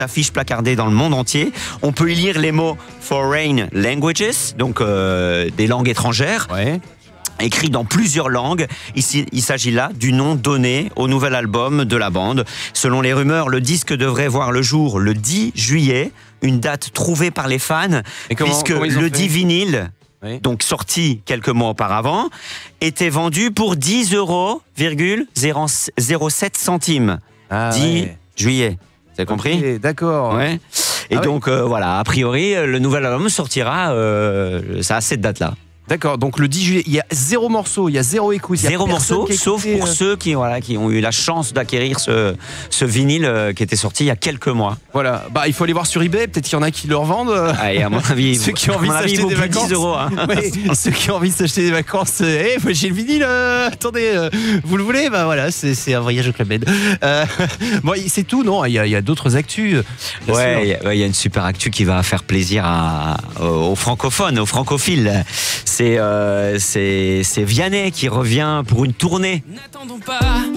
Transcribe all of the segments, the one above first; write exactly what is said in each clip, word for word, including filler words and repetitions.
affiche placardée dans le monde entier. On peut y lire les mots Foreign Languages, donc euh, des langues étrangères. Ouais. Écrit dans plusieurs langues. Ici, il s'agit là du nom donné au nouvel album de la bande. Selon les rumeurs, le disque devrait voir le jour le dix juillet, une date trouvée par les fans, Et comment, puisque comment ils ont le fait dit vinyle, oui. donc sorti quelques mois auparavant, était vendu pour dix euros virgule zéro sept centimes. Ah, dix ouais. juillet. Vous avez compris? Okay, d'accord. Ouais. Et Ah donc, euh, voilà, a priori, le nouvel album sortira euh, ça à cette date-là. D'accord, donc le dix juillet, il y a zéro morceau, il y a zéro écoute. Il y a Zéro morceau, qui a sauf écouté, pour euh... ceux qui, voilà, qui ont eu la chance d'acquérir ce, ce vinyle euh, qui était sorti il y a quelques mois. Voilà, bah, il faut aller voir sur eBay, peut-être qu'il y en a qui le revendent. Ah, et à mon avis, ceux qui ont envie de avis, s'acheter des vacances, vacances. dix euros. Hein. Oui, ceux qui ont envie de s'acheter des vacances, euh, hey, moi j'ai le vinyle, euh, attendez, euh, vous le voulez? Bah voilà, c'est, c'est un voyage au Club Med. Euh, bon, c'est tout, non? Il y a, il y a d'autres actus. Ouais, il y, a, il y a une super actu qui va faire plaisir à, aux francophones, aux francophiles. C'est, euh, c'est, c'est Vianney qui revient pour une tournée. N'attendons pas.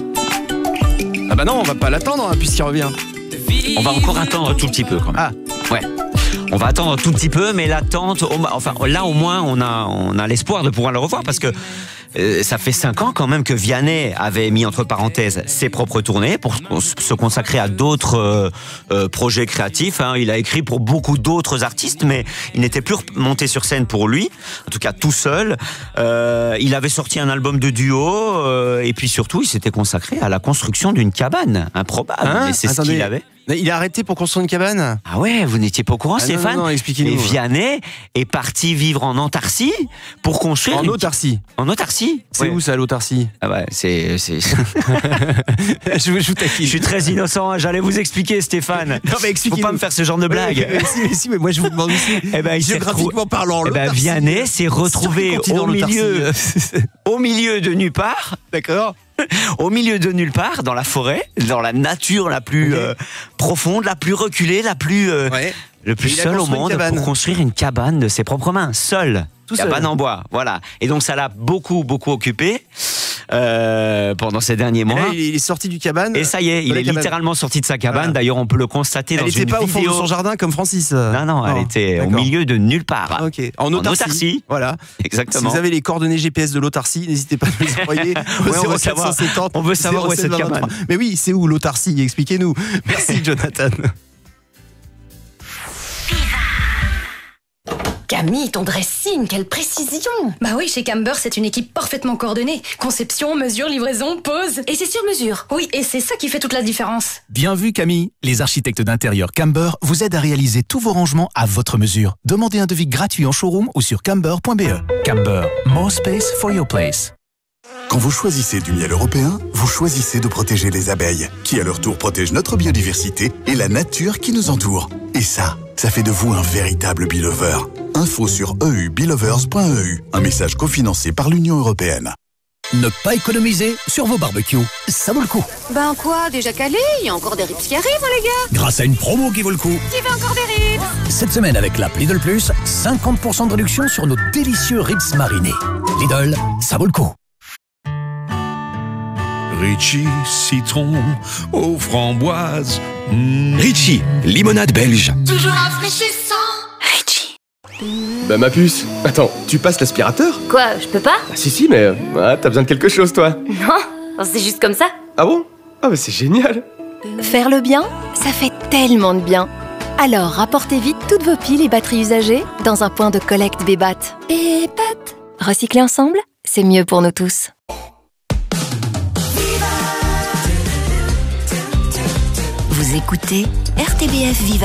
Ah bah non, on va pas l'attendre hein, puisqu'il revient. On va encore attendre un tout petit peu quand même. Ah. Ouais. On va attendre un tout petit peu, mais l'attente, enfin là au moins on a, on a l'espoir de pouvoir le revoir parce que euh, ça fait cinq ans quand même que Vianney avait mis entre parenthèses ses propres tournées pour se consacrer à d'autres euh, euh, projets créatifs. Hein. Il a écrit pour beaucoup d'autres artistes, mais il n'était plus monté sur scène pour lui, en tout cas tout seul. Euh, il avait sorti un album de duo euh, et puis surtout il s'était consacré à la construction d'une cabane improbable. Hein mais c'est Attendez. ce qu'il avait. Il a arrêté pour construire une cabane? Ah ouais, vous n'étiez pas au courant, ah Stéphane? Non, non, non, expliquez-nous. Et Vianney est parti vivre en Antarctie pour construire... En une... autarcie. En autarcie? C'est ouais. où ça, l'autarcie? Ah ouais, c'est... c'est... je vous je Je suis très innocent, hein, j'allais vous expliquer, Stéphane. Non, mais expliquez-nous. Faut pas me faire ce genre de blague. mais, si, mais si, mais moi je vous demande aussi. Eh ben, il s'est géographiquement retrou... parlant, eh ben, Vianney s'est retrouvé au milieu, au milieu de nulle part. D'accord. Au milieu de nulle part, dans la forêt, dans la nature la plus okay. euh, profonde, la plus reculée, la plus euh, ouais. le plus seul au monde pour construire une cabane de ses propres mains, seul. Tout cabane seul. en bois, voilà. Et donc ça l'a beaucoup, beaucoup occupé euh, pendant ces derniers mois. Et là, il est sorti du cabane. Et ça y est, il est cabane. littéralement sorti de sa cabane. Voilà. D'ailleurs, on peut le constater elle dans une vidéo. Elle n'était pas au fond de son jardin comme Francis. Non, non, elle était au milieu de nulle part. Ok. En autarcie. En autarcie. Voilà. Exactement. Si vous avez les coordonnées G P S de l'autarcie, n'hésitez pas à nous envoyer. ouais, on, veut savoir, on veut savoir où est cette cabane. Mais oui, c'est où l'autarcie? Expliquez-nous. Merci, Jonathan. Camille, ton dressing, quelle précision! Bah oui, chez Camber, c'est une équipe parfaitement coordonnée. Conception, mesure, livraison, pose. Et c'est sur mesure. Oui, et c'est ça qui fait toute la différence. Bien vu, Camille. Les architectes d'intérieur Camber vous aident à réaliser tous vos rangements à votre mesure. Demandez un devis gratuit en showroom ou sur camber point b e. Camber, more space for your place. Quand vous choisissez du miel européen, vous choisissez de protéger les abeilles, qui à leur tour protègent notre biodiversité et la nature qui nous entoure. Et ça, ça fait de vous un véritable Beelover. Info sur e u beelovers point e u, un message cofinancé par l'Union européenne. Ne pas économiser sur vos barbecues, ça vaut le coup. Ben quoi, déjà calé? Il y a encore des ribs qui arrivent, hein, les gars. Grâce à une promo qui vaut le coup. Qui veut encore des ribs? Cette semaine avec l'app Lidl Plus, cinquante pour cent de réduction sur nos délicieux ribs marinés. Lidl, ça vaut le coup. Ritchie, citron aux framboises. Mmh. Ritchie, limonade belge. Toujours rafraîchissant. Ritchie. Bah ma puce, attends, tu passes l'aspirateur? Quoi, je peux pas? Ah si si, mais ah, t'as besoin de quelque chose toi. Non, c'est juste comme ça. Ah bon? Ah bah c'est génial. Faire le bien, ça fait tellement de bien. Alors rapportez vite toutes vos piles et batteries usagées dans un point de collecte Bébat. Bébat. Recycler ensemble, c'est mieux pour nous tous. Vous écoutez R T B F Viva.